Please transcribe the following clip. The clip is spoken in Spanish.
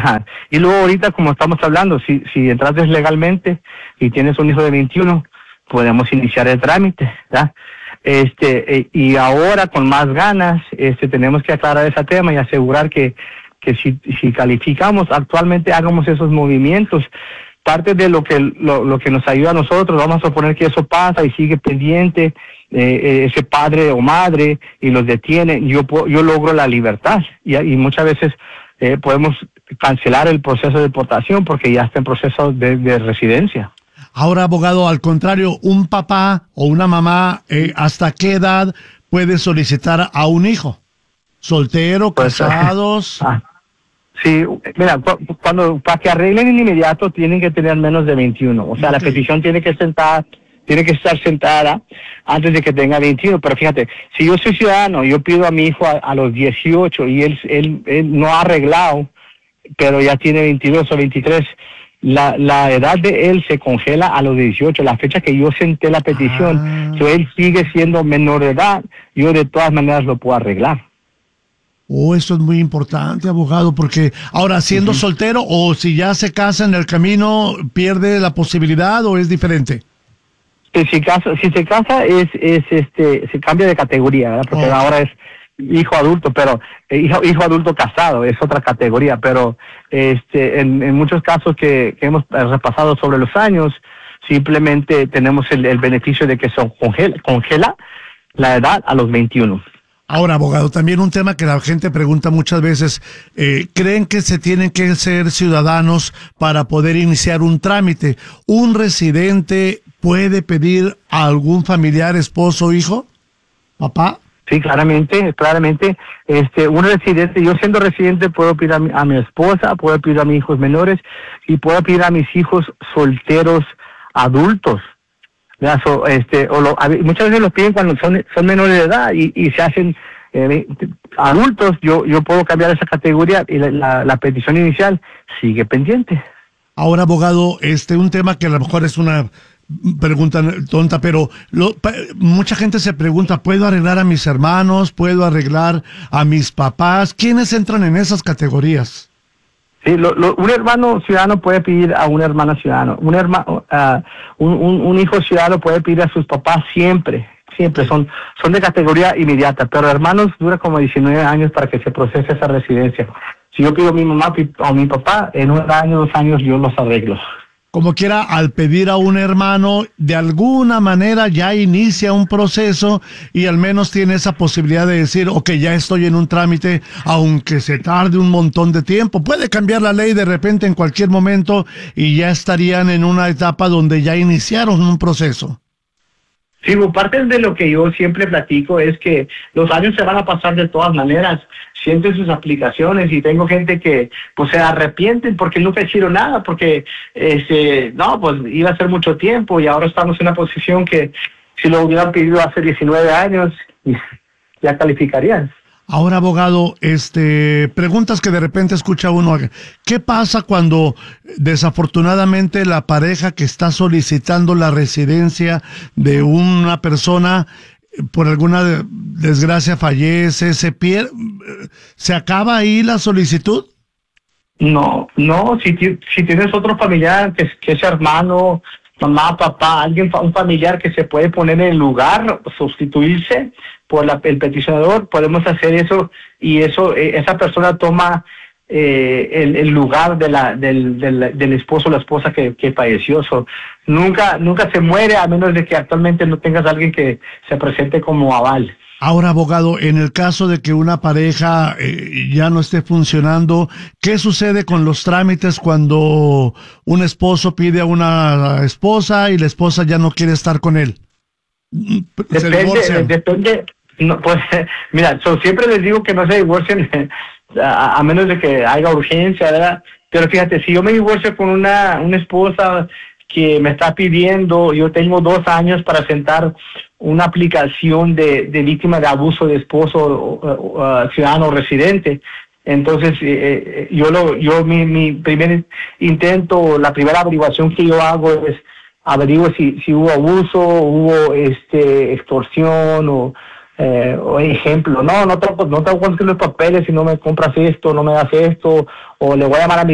Ajá. Y luego ahorita, como estamos hablando, si entraste legalmente y tienes un hijo de 21, podemos iniciar el trámite, ¿verdad? Y ahora con más ganas, tenemos que aclarar ese tema y asegurar que si calificamos actualmente, hagamos esos movimientos. Parte de lo que nos ayuda a nosotros, vamos a suponer que eso pasa y sigue pendiente, ese padre o madre, y los detiene, yo logro la libertad, y muchas veces podemos cancelar el proceso de deportación porque ya está en proceso de residencia. Ahora, abogado, al contrario, un papá o una mamá, ¿hasta qué edad puede solicitar a un hijo? ¿Soltero, casados? Sí, mira, para que arreglen en inmediato tienen que tener menos de 21. O sea, la petición tiene que estar sentada antes de que tenga 21. Pero fíjate, si yo soy ciudadano, yo pido a mi hijo a los 18 y él no ha arreglado, pero ya tiene 22 o 23, la edad de él se congela a los 18, la fecha que yo senté la petición. Si él sigue siendo menor de edad, yo de todas maneras lo puedo arreglar. Eso es muy importante, abogado, porque ahora, siendo soltero o si ya se casa en el camino, ¿pierde la posibilidad o es diferente? Si se casa, se cambia de categoría, ¿verdad? Porque ahora es hijo adulto, pero hijo adulto casado es otra categoría, pero en muchos casos que hemos repasado sobre los años, simplemente tenemos el beneficio de que se congela la edad a los 21. Ahora, abogado, también un tema que la gente pregunta muchas veces, ¿creen que se tienen que ser ciudadanos para poder iniciar un trámite? ¿Un residente puede pedir a algún familiar, esposo o hijo? ¿Papá? Sí, claramente. Un residente, yo siendo residente puedo pedir a mi esposa, puedo pedir a mis hijos menores y puedo pedir a mis hijos solteros adultos. Muchas veces los piden cuando son menores de edad y se hacen adultos. Yo puedo cambiar esa categoría y la petición inicial sigue pendiente. Ahora, abogado, un tema que a lo mejor es una pregunta tonta, pero mucha gente se pregunta, ¿puedo arreglar a mis hermanos? ¿Puedo arreglar a mis papás? ¿Quiénes entran en esas categorías? Sí, un hermano ciudadano puede pedir a una hermana ciudadana. Un hijo ciudadano puede pedir a sus papás siempre son de categoría inmediata, pero hermanos dura como 19 años para que se procese esa residencia. Si yo pido a mi mamá o a mi papá, en 1 año, 2 años yo los arreglo. Como quiera, al pedir a un hermano, de alguna manera ya inicia un proceso y al menos tiene esa posibilidad de decir, ok, ya estoy en un trámite, aunque se tarde un montón de tiempo. Puede cambiar la ley de repente en cualquier momento y ya estarían en una etapa donde ya iniciaron un proceso. Sí, parte de lo que yo siempre platico es que los años se van a pasar de todas maneras. Sienten sus aplicaciones y tengo gente que pues se arrepienten porque nunca hicieron nada, porque pues iba a ser mucho tiempo y ahora estamos en una posición que si lo hubieran pedido hace 19 años ya calificarían. Ahora, abogado, preguntas que de repente escucha uno. ¿Qué pasa cuando desafortunadamente la pareja que está solicitando la residencia de una persona por alguna desgracia fallece, se pierde, se acaba ahí la solicitud? No, si tienes otro familiar que es hermano, mamá, papá, un familiar que se puede poner en el lugar, sustituirse por el peticionador, podemos hacer eso y esa persona toma el lugar del esposo o la esposa que falleció. Nunca se muere a menos de que actualmente no tengas a alguien que se presente como aval. Ahora, abogado, en el caso de que una pareja ya no esté funcionando, ¿qué sucede con los trámites cuando un esposo pide a una esposa y la esposa ya no quiere estar con él? Depende. No, pues, mira, siempre les digo que no se divorcien a menos de que haya urgencia, ¿verdad? Pero fíjate, si yo me divorcio con una esposa que me está pidiendo, yo tengo 2 años para sentar una aplicación de víctima de abuso de esposo ciudadano residente. Entonces, mi primer intento, la primera averiguación que yo hago es averiguo si hubo abuso, hubo extorsión o ejemplo, no te conseguir los papeles si no me compras esto, no me das esto, o le voy a llamar a mi